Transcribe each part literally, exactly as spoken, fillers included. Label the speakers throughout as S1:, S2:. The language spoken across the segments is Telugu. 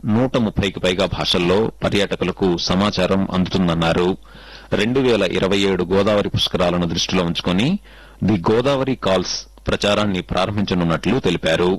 S1: నూట ముప్పైకి పైగా భాషల్లో పర్యాటకులకు సమాచారం అందుతుందన్నారు. రెండు వేల ఇరవై ఏడు గోదావరి పుష్కరాలను దృష్టిలో ఉంచుకుని ది గోదావరి కాల్స్ ప్రచారాన్ని ప్రారంభించనున్నట్లు తెలిపారు.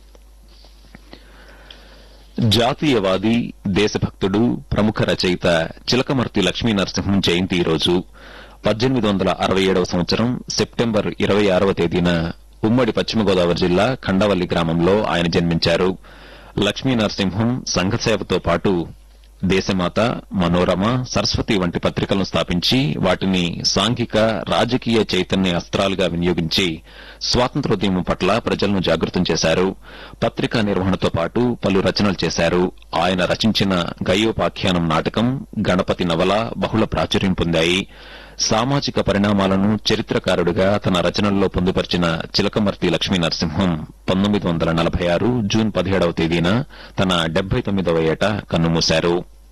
S1: జాతీయవాది, దేశభక్తుడు, ప్రముఖ రచయిత చిలకమర్తి లక్ష్మీ నరసింహం జయంతి ఈరోజు. పద్దెనిమిది వందల అరవై ఏడవ సంవత్సరం సెప్టెంబర్ ఇరవై ఆరవ తేదీన ఉమ్మడి పశ్చిమ గోదావరి జిల్లా ఖండవల్లి గ్రామంలో ఆయన జన్మించారు. లక్ష్మీ నరసింహం సంఘసేవతో పాటు దేశమాత, మనోరమ, సరస్వతి వంటి పత్రికలను స్థాపించి వాటిని సాంఘిక, రాజకీయ చైతన్య అస్త్రాలుగా వినియోగించి స్వాతంత్ర్యోద్యమం పట్ల ప్రజలను జాగృతం చేశారు. పత్రికా నిర్వహణతో పాటు పలు రచనలు చేశారు. ఆయన రచించిన గయోపాఖ్యానం నాటకం, గణపతి నవల బహుళ ప్రాచుర్యం పొందాయి. సామాజిక పరిణామాలను చరిత్రకారుడిగా తన రచనల్లో పొందుపరిచిన చిలకమర్తి లక్ష్మీ నరసింహం పంతొమ్మిది వందల నలభై ఆరు జూన్ పదిహేడవ తేదీన తన డెబ్బై తొమ్మిదవ ఏట కన్నుమూశారు.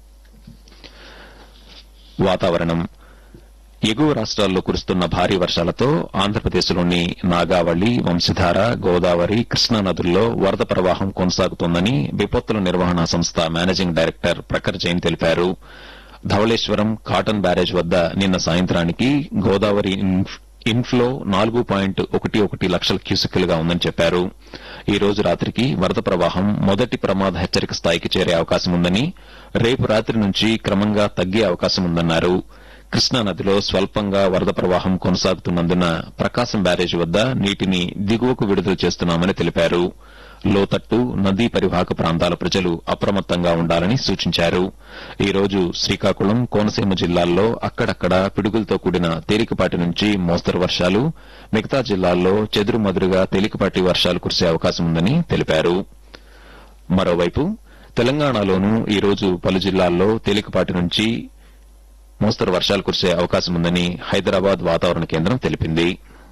S1: వాతావరణం. ఎగువ రాష్ట్రాల్లో కురుస్తున్న భారీ వర్షాలతో ఆంధ్రప్రదేశ్లోని నాగావళి, వంశధార, గోదావరి, కృష్ణా నదుల్లో వరద ప్రవాహం కొనసాగుతోందని విపత్తుల నిర్వహణ సంస్థ మేనేజింగ్ డైరెక్టర్ ప్రఖర్ జైన్ తెలిపారు. ధవళేశ్వరం కాటన్ బ్యారేజ్ వద్ద నిన్న సాయంత్రానికి గోదావరి ఇన్ఫ్లో నాలుగు పాయింట్ ఒకటి ఒకటి లక్షల క్యూసెక్కులుగా ఉందని చెప్పారు. ఈ రోజు రాత్రికి వరద ప్రవాహం మొదటి ప్రమాద హెచ్చరిక స్థాయికి చేరే అవకాశం ఉందని, రేపు రాత్రి నుంచి క్రమంగా తగ్గే అవకాశం ఉందన్నారు. కృష్ణా నదిలో స్వల్పంగా వరద ప్రవాహం కొనసాగుతున్నందున ప్రకాశం బ్యారేజ్ వద్ద నీటిని దిగువకు విడుదల చేస్తున్నామని తెలిపారు. లోతట్టు, నదీ పరివాహక ప్రాంతాల ప్రజలు అప్రమత్తంగా ఉండాలని సూచించారు. ఈ రోజు శ్రీకాకుళం, కోనసీమ జిల్లాల్లో అక్కడక్కడా పిడుగులతో కూడిన తేలికపాటి నుంచి మోస్తరు వర్షాలు, మిగతా జిల్లాల్లో చెదురుమదురుగా తేలికపాటి వర్షాలు కురిసే అవకాశం ఉందని తెలిపారు. మరోవైపు తెలంగాణలోనూ ఈ రోజు పలు జిల్లాల్లో తేలికపాటి నుంచి మోస్తరు వర్షాలు కురిసే అవకాశం ఉందని హైదరాబాద్ వాతావరణ కేంద్రం తెలిపింది.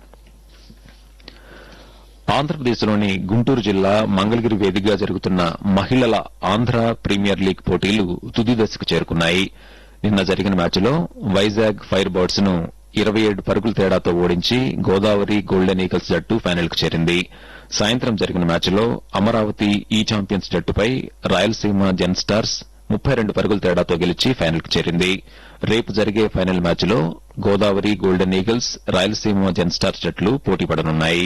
S1: ఆంధ్రప్రదేశ్లోని గుంటూరు జిల్లా మంగళగిరి వేదికగా జరుగుతున్న మహిళల ఆంధ్ర ప్రీమియర్ లీగ్ పోటీలు తుది దశకు చేరుకున్నాయి. నిన్న జరిగిన మ్యాచ్లో వైజాగ్ ఫైర్ బర్డ్స్ ను ఇరవై ఏడు పరుగుల తేడాతో ఓడించి గోదావరి గోల్డెన్ ఈగల్స్ జట్టు ఫైనల్కు చేరింది. సాయంత్రం జరిగిన మ్యాచ్లో అమరావతి ఈ ఛాంపియన్స్ జట్టుపై రాయలసీమ జెన్ స్టార్స్ ముప్పై రెండు పరుగుల తేడాతో గెలిచి ఫైనల్కు చేరింది. రేపు జరిగే ఫైనల్ మ్యాచ్లో గోదావరి గోల్డెన్ ఈగల్స్, రాయలసీమ జెన్ స్టార్స్ జట్లు పోటీపడనున్నాయి.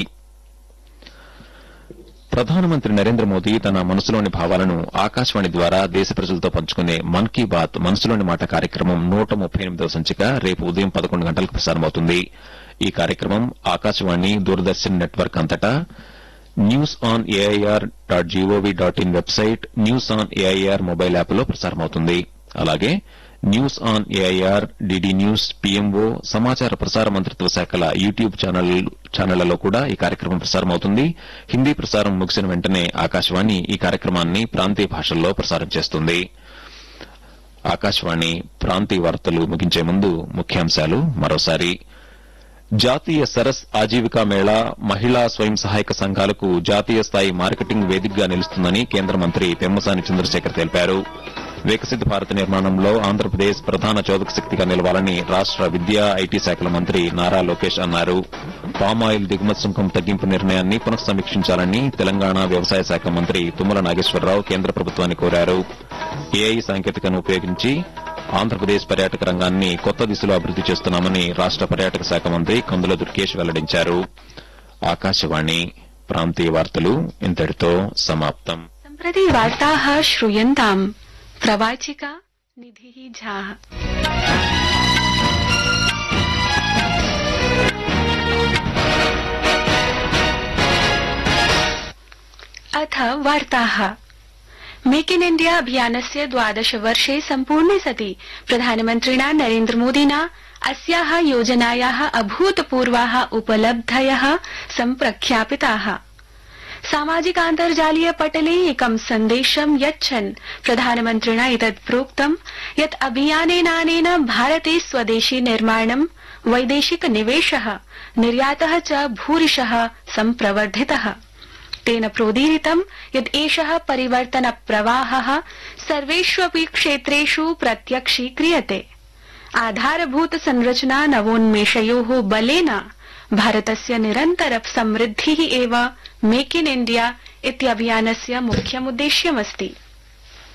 S1: ప్రధానమంత్రి నరేంద్ర మోదీ తన మనసులోని భావాలను ఆకాశవాణి ద్వారా దేశ ప్రజలతో పంచుకునే మన్ కీ బాత్ మనసులోని మాట కార్యక్రమం నూట ముప్పై ఎనిమిదవ సంచిక రేపు ఉదయం పదకొండు గంటలకు ప్రసారమవుతుంది. ఈ కార్యక్రమం ఆకాశవాణి, దూరదర్శన్ నెట్వర్క్ అంతటా news on AIR dot GOV dot in website, news on AIR mobile యాప్లో ప్రసారమవుతుంది. అలాగే news on AIR, DD news, PMO, సమాచార ప్రసార మంత్రిత్వ శాఖల యూట్యూబ్ ఛానళ్లలో కూడా ఈ కార్యక్రమం ప్రసారమవుతుంది. హిందీ ప్రసారం ముగిసిన వెంటనే ఆకాశవాణి ఈ కార్యక్రమాన్ని ప్రాంతీయ భాషల్లో ప్రసారం చేస్తుంది. ఆకాశవాణి ప్రాంతీయ వార్తలు ముగించే ముందు ముఖ్యాంశాలు మరోసారి. జాతీయ సరస్ ఆజీవికా మేళా మహిళా స్వయం సహాయక సంఘాలకు జాతీయ స్థాయి మార్కెటింగ్ వేదికగా నిలుస్తుందని కేంద్ర మంత్రి పెమ్మసాని చంద్రశేఖర్ తెలిపారు. వికసిత భారత్ నిర్మాణంలో ఆంధ్రప్రదేశ్ ప్రధాన చోదక శక్తిగా నిలవాలని రాష్ట విద్యా, ఐటీ శాఖల మంత్రి నారా లోకేష్ అన్నారు. పామాయిల్ దిగుమతి సుంకం తగ్గింపు నిర్ణయాన్ని పునఃసమీక్షించాలని తెలంగాణ వ్యవసాయ శాఖ మంత్రి తుమ్మల నాగేశ్వరరావు కేంద్ర ప్రభుత్వాన్ని కోరారు. ఏఐ సాంకేతికను ఉపయోగించి ఆంధ్రప్రదేశ్ పర్యాటక రంగాన్ని కొత్త దిశలో అభివృద్ది చేస్తున్నామని రాష్ట పర్యాటక శాఖ మంత్రి కందుల దుర్గేష్ వెల్లడించారు. ఆకాశవాణి ప్రాంతీయ వార్తలు ఇంతటితో సమాప్తం.
S2: సంప్రతి వార్తాః శ్రూయంతాం. ప్రవాచికా నిధిః ఝా. अथ वार्ताः. मेक इन इंडिया अभियानस्य द्वादश वर्षे सम्पूर्णे सति प्रधानमन्त्रिणा नरेन्द्रमोदिना अस्याः योजनायाः अभूतपूर्वाः उपलब्धयः सम्प्रख्यापिताः. सामाजिकान्तर्जालीय पटले एकं सन्देशं यच्छन् प्रधानमन्त्रिणा एतत् प्रोक्तं यत् अभियानेनानेन भारते स्वदेशी निर्माणं, वैदेशिक निवेशः, निर्यातः च भूरिशः सम्प्रवर्धितः. तेन प्रोदीरितं यत् एषः परिवर्तन प्रवाहः सर्वेष्वपि क्षेत्रेषु प्रत्यक्षीक्रियते. आधारभूत संरचना नवोन्मेषयोः बलेन भारतस्य निरन्तर समृद्धिः एव मेक इन इंडिया इत्यभियानस्य मुख्यमुद्देश्यमस्ति.